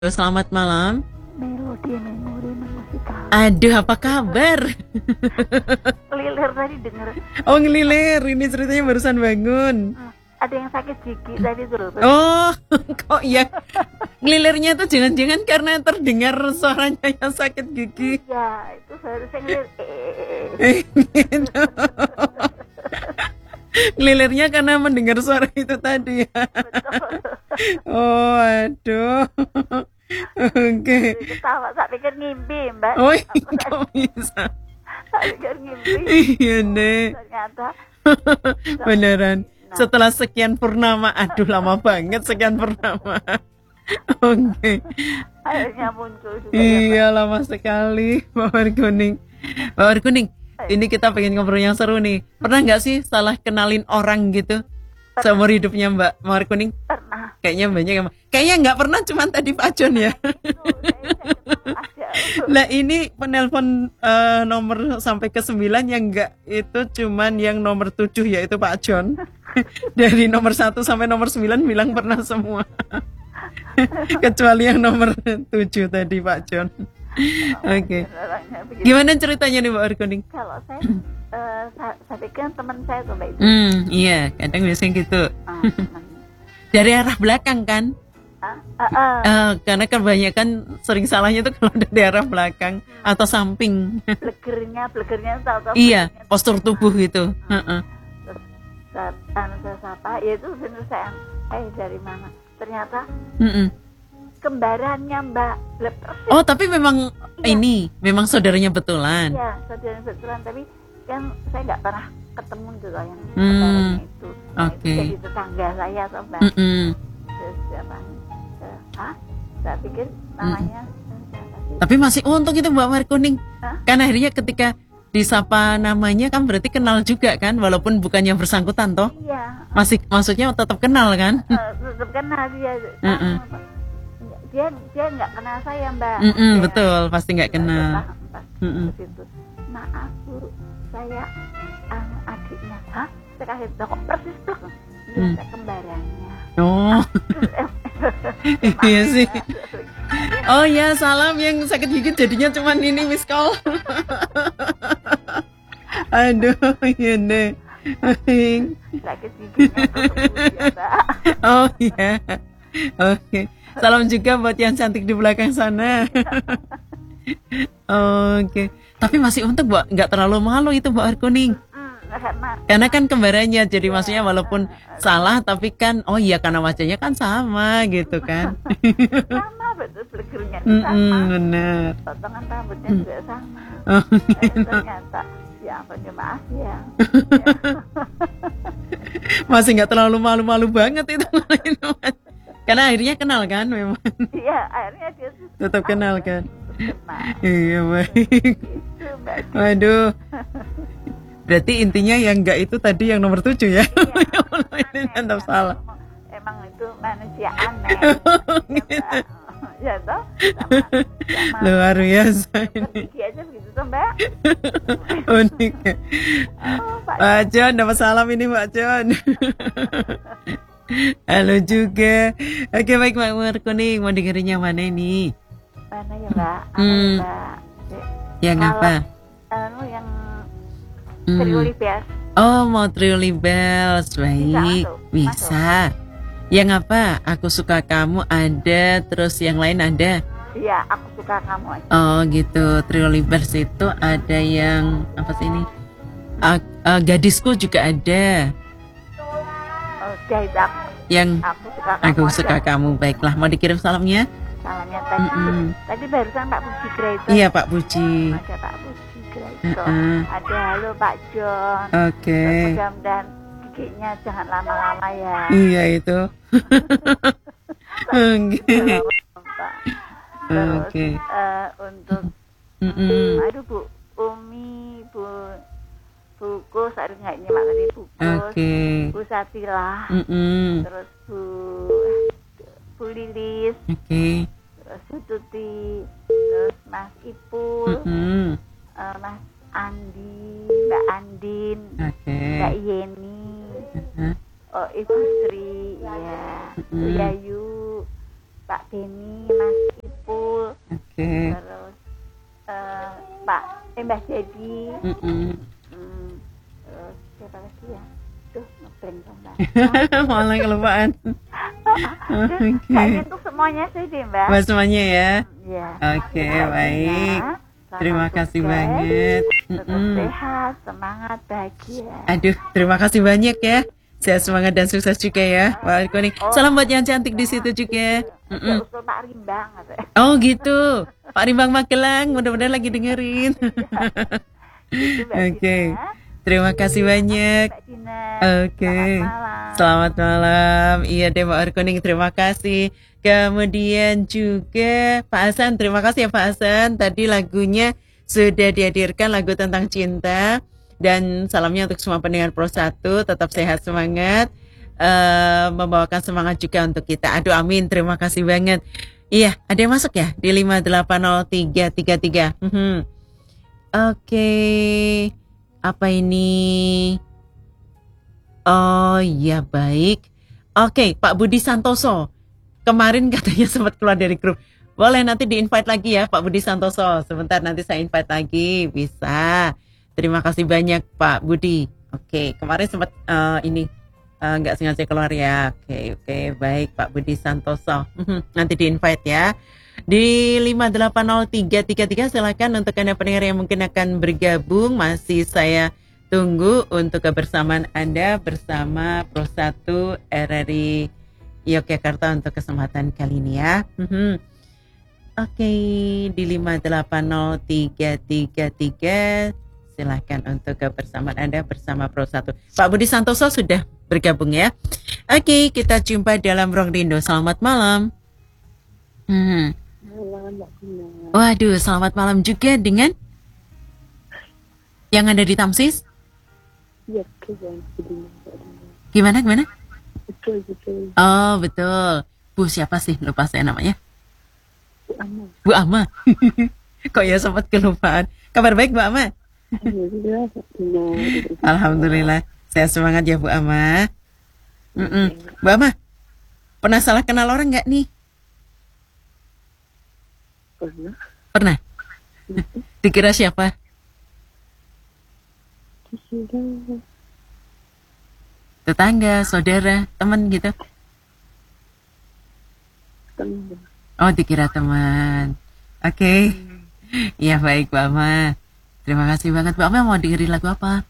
Selamat malam. Melodi memori musikal. Aduh, apa kabar? Lilir tadi denger. Oh, ngelilir. Ini ceritanya barusan bangun. Ada yang sakit gigi tadi tuh. Oh, kok ya? Ngelilirnya tuh jangan-jangan karena terdengar suaranya yang sakit gigi. Ya, itu seharusnya ngelir. Gitu. Ngelilirnya karena mendengar suara itu tadi ya. Betul. Oh, aduh. Oke. Ketawa, tak pikir ngimpi, Mbak. Oh, kok bisa? Tak pikir ngimpi. Iya, Nek. Ternyata Beneran. Setelah sekian purnama, aduh lama banget sekian purnama. Oke. akhirnya muncul juga. Iya, lama sekali, Mawar Kuning. Mawar Kuning, ini kita pengen ngobrol yang seru nih. Pernah nggak sih salah kenalin orang gitu seumur hidupnya Mbak Mawar Kuning? Pernah. Kayaknya banyak yang kayaknya nggak pernah, cuman tadi Pak Jon ya. Nah ini penelpon nomor sampai ke 9 yang enggak itu cuman yang nomor 7 yaitu Pak Jon. Dari nomor 1 sampai nomor 9 bilang pernah semua. Kecuali yang nomor 7 tadi Pak Jon. Oke. Gimana ceritanya nih Mbak Arkuning? Kalau saya pikir teman saya tuh Mbak itu. Iya, kadang biasanya gitu. Dari arah belakang kan? Karena kebanyakan sering salahnya tuh kalau dari arah belakang atau samping. Blegernya tahu-tahu. Iya, postur tubuh gitu. Terus saya sapa, ya itu benar saya. Dari mana? Ternyata kembarannya Mbak. Oh, tapi memang ini memang saudaranya betulan. Iya, saudaranya betulan, tapi kan saya nggak pernah ketemu gitu loh yang kembarannya itu. Oke. Jadi tetangga saya atau Mbak. Terus siapa? Saya pikir namanya siapa sih? Tapi masih untung itu Mbak Markuning. Kan akhirnya ketika disapa namanya kan berarti kenal juga kan, walaupun bukan yang bersangkutan toh. Iya. Maksudnya tetap kenal kan? Tetap kenal dia. Dia nggak kenal saya Mbak. Betul, pasti nggak kenal. Situ. Maaf Bu, saya adiknya. Saya kaget kok persis tuh. Saya kembarannya. Oh. Iya sih. Oh ya, salam yang sakit gigi jadinya cuman ini miss call. Aduh, iya deh. Sakit giginya Mbak. Oh iya. Oke. Salam juga buat yang cantik di belakang sana. Oke. Tapi masih untung Mbak, nggak terlalu malu itu Mbak Arkuning. Karena kan kembarannya, jadi maksudnya walaupun salah tapi kan oh iya karena wajahnya kan sama gitu kan. Sama betul, blegernya sama. Benar. Potongan rambutnya juga sama. Oh, gitu. Ternyata ya ampun, maaf ya. Masih nggak terlalu malu-malu banget itu. Karena akhirnya kenal kan memang. Iya, akhirnya dia tetap kenal kan. Iya baik. Waduh. Berarti intinya yang enggak itu tadi yang nomor 7 ya. Iya, ini tetap salah. Emang itu manusia aneh. Gitu. Ya toh? Luar biasa ini. Gigi aja begitu toh Mbak. Unik ya. Pak Jon, dapat salam ini Pak Jon. Halo juga. Oke baik Mbak Markuning, mau dengerinnya mana ini? Mana ya Mbak? Mbak. Yang apa? Yang Trio Libels. Oh, mau Trio Libels. Baik, bisa. Yang apa? Aku suka kamu ada, terus yang lain ada. Iya, aku suka kamu aja. Oh gitu. Trio Libels itu ada yang apa sih ini? Gadisku juga ada. Yang aku suka kamu. Baiklah, mau dikirim salamnya? Salamnya tadi barusan Pak Puji Grego. Iya Pak Puji. Ada Pak Puji Grego. Ada halo Pak Jon. Oke. Mudah-mudahan giginya jangan lama-lama ya. Iya itu. Oke. Untuk aduh Bu Umi, Buku harus nggak nyimak tadi Bukus, Bu Satila, terus Bu Lilis, terus Bu Tuti, terus Mas Ipul, Mas Andi, Mbak Andin, Mbak Yeni, Ibu Sri, ya, Bu Yayu, Pak Beni, Mas Oke. Terus Pak Mbah Dedi. Terus siapa lagi ya? Tuh ngeblank dong Mbak. Malah kelupaan. Kayaknya tuh semuanya sih deh Mbak. Buat semuanya ya. Ya. Oke, baik. Terima kasih banget. Tetap sehat, semangat, bahagia. Aduh, terima kasih banyak ya. Sehat, semangat dan sukses juga ya, Pak Arkoning. Salam buat yang cantik di situ juga. Usul Pak Rimbang. Oh gitu, Pak Rimbang Magelang, mudah-mudahan lagi dengerin. Oke, terima kasih banyak. Oke, selamat malam. Iya deh Pak Arkoning, terima kasih. Kemudian juga Pak Hasan, terima kasih ya Pak Hasan. Tadi lagunya sudah dihadirkan, lagu tentang cinta. Dan salamnya untuk semua pendengar Pro 1, tetap sehat semangat. Membawakan semangat juga untuk kita. Aduh amin, terima kasih banget. Iya, ada yang masuk ya di 5803333. Oke, apa ini? Oh iya baik. Oke, Pak Budi Santoso. Kemarin katanya sempat keluar dari grup. Boleh nanti di-invite lagi ya Pak Budi Santoso. Sebentar nanti saya invite lagi. Bisa. Terima kasih banyak Pak Budi. Oke, kemarin sempat nggak sengaja keluar ya. Oke, baik Pak Budi Santoso. Nanti di-invite ya. Di 5803333 silakan untuk Anda pendengar yang mungkin akan bergabung. Masih saya tunggu untuk kebersamaan Anda bersama Pro 1 RRI Yogyakarta untuk kesempatan kali ini ya. Oke, di 5803333 silahkan untuk kebersamaan Anda bersama Pro 1. Pak Budi Santoso sudah bergabung ya. Oke, kita jumpa dalam Ruang Rindu. Selamat malam. Waduh, selamat malam juga dengan yang ada di Tamsis. Gimana? Betul. Oh, betul. Bu siapa sih? Lupa saya namanya. Bu Ama. Kok ya sempat kelupaan. Kabar baik Bu Ama? Alhamdulillah. Saya semangat ya Bu Ama. Bu Ama, pernah salah kenal orang nggak nih? Pernah. Dikira siapa? Tetangga, saudara, teman gitu. Oh, dikira teman. Oke. Ya baik Bu Ama. Terima kasih banget Bu Ama. Mau dengerin lagu apa?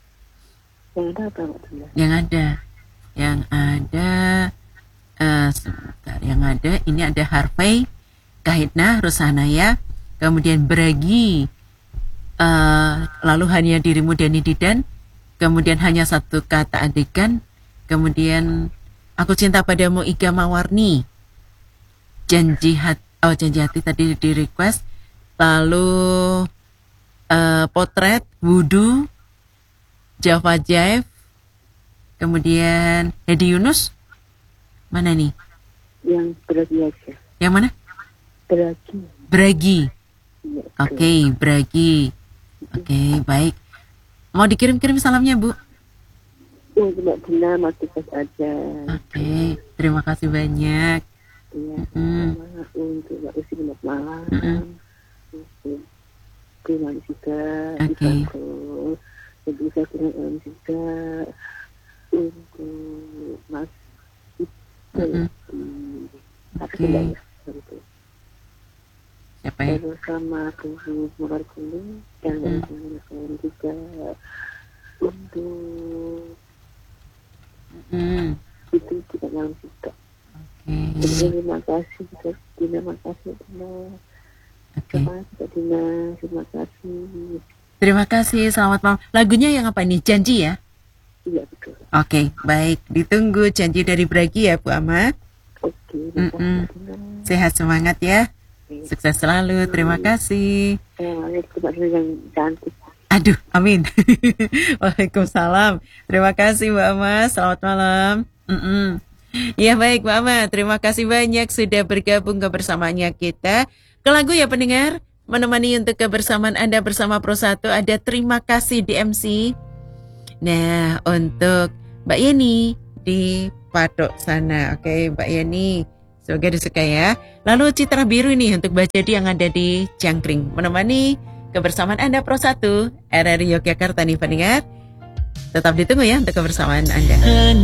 Yang ada. Sebentar. Yang ada. Ini ada Harvey, Kahitna, Rosanaya, kemudian Bragi, lalu Hanya Dirimu Dani Didan, kemudian Hanya Satu Kata Adegan, kemudian Aku Cinta Padamu Iga Mawarni, Janji Hati tadi di request, lalu Potret, Wudu, Java Jive, kemudian Hedi Yunus, mana nih? Yang Bragi aja. Yang mana? Bragi. Oke, Bragi. Oke, baik. Mau dikirim-kirim salamnya, Bu? Tidak benar, masih pas aja. Oke, terima kasih banyak. Iya, untuk Mbak Usi selamat malam. Terima kasih juga. Oke. Untuk saya terima juga untuk Mas Oke. Siapa ya? Terus sama Tuhu Murar Kuning dan saya juga untuk itu tidak malam juga. Terima kasih juga terima kasih terima kasih. Terima kasih, selamat malam. Lagunya yang apa nih? Janji ya? Iya betul. Oke, baik. Ditunggu Janji dari Bragi ya Bu Ama. Oke. Sehat semangat ya. Sukses selalu. Terima kasih. Yang cantik. Aduh, amin. Waalaikumsalam. Terima kasih Mbak Ama. Selamat malam. Ya baik Mbak Ama. Terima kasih banyak sudah bergabung kebersamaannya kita. Ke lagu ya pendengar. Menemani untuk kebersamaan Anda bersama Pro 1 ada Terima Kasih DMC. Nah, untuk Mbak Yeni di Patok sana. Oke, Mbak Yeni. Semoga disukai ya. Lalu Citra Biru ini untuk Mbak Jadi yang ada di Jangkring, menemani kebersamaan Anda Pro 1 RRI Yogyakarta nih pendengar. Tetap ditunggu ya untuk kebersamaan Anda.